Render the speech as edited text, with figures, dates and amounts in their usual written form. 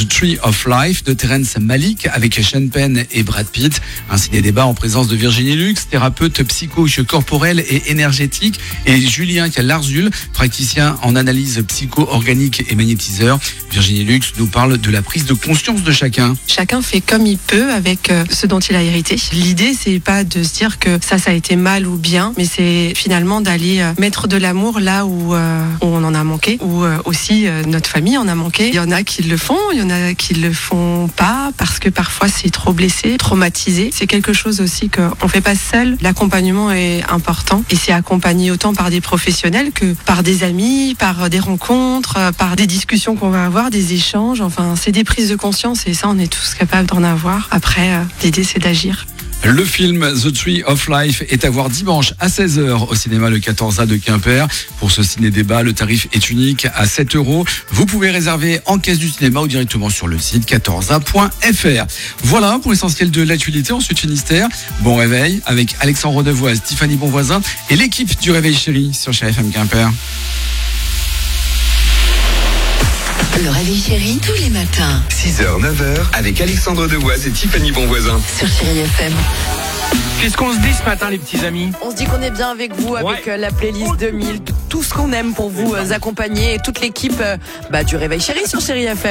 The Tree of Life de Terrence Malick avec Sean Penn et Brad Pitt. Un ciné-débat en présence de Virginie Lux, thérapeute psycho-corporelle et énergétique, et Julien Larzul, praticien en analyse psycho-organique et magnétiseur. Virginie Lux nous parle de la prise de conscience de chacun. Chacun fait comme il peut avec ce dont il a hérité. L'idée, c'est pas de se dire que ça a été mal ou bien, mais c'est finalement d'aller mettre de l'amour là où on en a manqué, ou aussi notre famille en a manqué. Il y en a qui le font, il y en a qui le font pas, parce que parfois c'est trop blessé, traumatisé. C'est quelque chose aussi qu'on fait pas seul. L'accompagnement est important, et c'est accompagné autant par des professionnels que par des amis, par des rencontres, par des discussions qu'on va avoir, des échanges. Enfin, c'est des prises de conscience, et ça, on est tous capables d'en avoir. Après, l'idée, c'est d'agir. Le film The Tree of Life est à voir dimanche à 16h au cinéma Le 14A de Quimper. Pour ce ciné-débat, le tarif est unique à 7 €. Vous pouvez réserver en caisse du cinéma ou directement sur le site 14a.fr. Voilà pour l'essentiel de l'actualité. Ensuite, Finistère. Bon réveil avec Alexandre Devoise, Tiffany Bonvoisin et l'équipe du Réveil Chéri sur Chéri FM Quimper. Le Réveil Chéri, tous les matins. 6h, 9h, avec Alexandre Devoise et Tiffany Bonvoisin. Sur Chéri FM. Qu'est-ce qu'on se dit ce matin, les petits amis? On se dit qu'on est bien avec vous, avec la playlist 2000, tout ce qu'on aime pour vous accompagner, et toute l'équipe du Réveil Chéri sur Chéri FM.